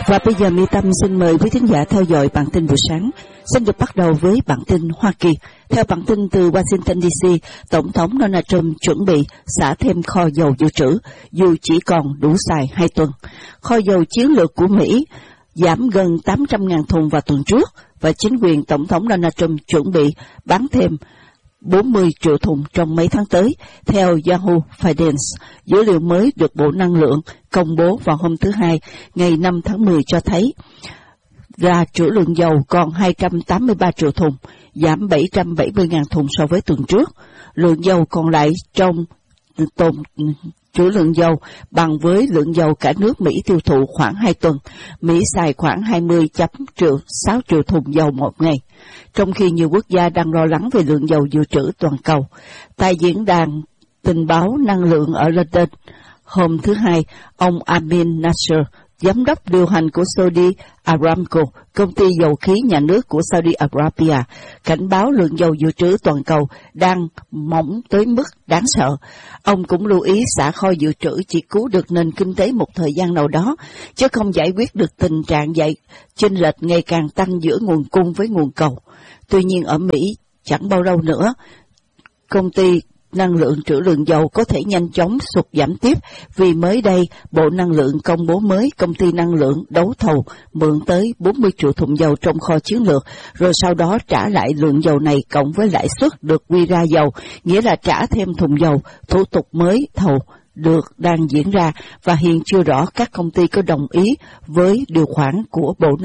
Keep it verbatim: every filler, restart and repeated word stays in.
Và bây giờ Mỹ Tâm xin mời quý thính giả theo dõi bản tin buổi sáng. Xin được bắt đầu với bản tin Hoa Kỳ. Theo bản tin từ Washington đê xê, Tổng thống Donald Trump chuẩn bị xả thêm kho dầu dự trữ, dù chỉ còn đủ xài hai tuần. Kho dầu chiến lược của Mỹ giảm gần tám trăm nghìn thùng vào tuần trước, và chính quyền Tổng thống Donald Trump chuẩn bị bán thêm bốn mươi triệu thùng trong mấy tháng tới, theo Yahoo Finance. Dữ liệu mới được Bộ Năng lượng công bố vào hôm thứ Hai, ngày năm tháng mười cho thấy là trữ lượng dầu còn hai trăm tám mươi ba triệu thùng, giảm bảy trăm bảy mươi nghìn thùng so với tuần trước. Lượng dầu còn lại trong tồn trữ lượng dầu bằng với lượng dầu cả nước Mỹ tiêu thụ khoảng hai tuần. Mỹ xài khoảng hai mươi phẩy sáu triệu thùng dầu một ngày, trong khi nhiều quốc gia đang lo lắng về lượng dầu dự trữ toàn cầu. Tại diễn đàn tình báo năng lượng ở London hôm thứ Hai, ông Amin Nasser, giám đốc điều hành của Saudi Aramco, công ty dầu khí nhà nước của Saudi Arabia, cảnh báo lượng dầu dự trữ toàn cầu đang mỏng tới mức đáng sợ. Ông cũng lưu ý xả kho dự trữ chỉ cứu được nền kinh tế một thời gian nào đó, chứ không giải quyết được tình trạng dậy chênh lệch ngày càng tăng giữa nguồn cung với nguồn cầu. Tuy nhiên ở Mỹ, chẳng bao lâu nữa, công ty năng lượng trữ lượng dầu có thể nhanh chóng sụt giảm tiếp, vì mới đây Bộ Năng lượng công bố mới công ty năng lượng đấu thầu mượn tới bốn mươi triệu thùng dầu trong kho chiến lược, rồi sau đó trả lại lượng dầu này cộng với lãi suất được quy ra dầu, nghĩa là trả thêm thùng dầu. Thủ tục mới thầu được đang diễn ra và hiện chưa rõ các công ty có đồng ý với điều khoản của Bộ